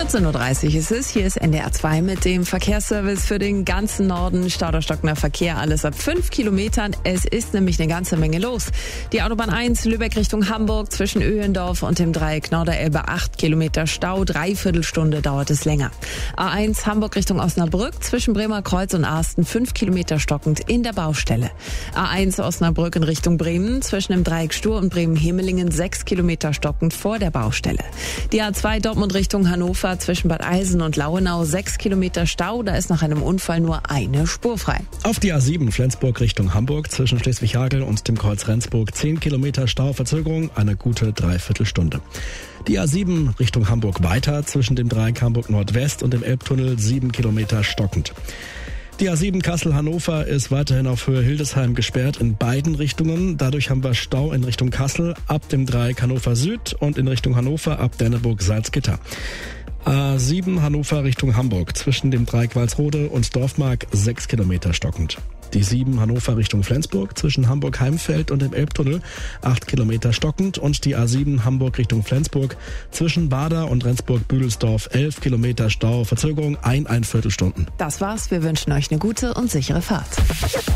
14.30 Uhr ist es. Hier ist NDR 2 mit dem Verkehrsservice für den ganzen Norden. Stauderstockender Verkehr, alles ab 5 Kilometern. Es ist nämlich eine ganze Menge los. Die Autobahn 1 Lübeck Richtung Hamburg zwischen Öhlendorf und dem Dreieck Norderelbe 8 Kilometer Stau. 3/4 Stunde dauert es länger. A1 Hamburg Richtung Osnabrück zwischen Bremer Kreuz und Arsten 5 Kilometer stockend in der Baustelle. A1 Osnabrück in Richtung Bremen zwischen dem Dreieck Stur und Bremen-Hemelingen 6 Kilometer stockend vor der Baustelle. Die A2 Dortmund Richtung Hannover zwischen Bad Eilsen und Lauenau 6 Kilometer Stau. Da ist nach einem Unfall nur eine Spur frei. Auf die A7 Flensburg Richtung Hamburg zwischen Schleswig-Hagel und dem Kreuz Rendsburg 10 Kilometer Stauverzögerung, eine gute 3/4 Stunde. Die A7 Richtung Hamburg weiter zwischen dem Dreieck Hamburg Nordwest und dem Elbtunnel 7 Kilometer stockend. Die A7 Kassel-Hannover ist weiterhin auf Höhe Hildesheim gesperrt in beiden Richtungen. Dadurch haben wir Stau in Richtung Kassel ab dem Dreieck Hannover Süd und in Richtung Hannover ab Denneburg-Salzgitter. A7 Hannover Richtung Hamburg zwischen dem Dreieck Walsrode und Dorfmark 6 Kilometer stockend. Die 7 Hannover Richtung Flensburg zwischen Hamburg-Heimfeld und dem Elbtunnel 8 Kilometer stockend und die A7 Hamburg Richtung Flensburg zwischen Bader und Rendsburg-Büdelsdorf 11 Kilometer Stau, Verzögerung 1/4 Stunden. Das war's. Wir wünschen euch eine gute und sichere Fahrt.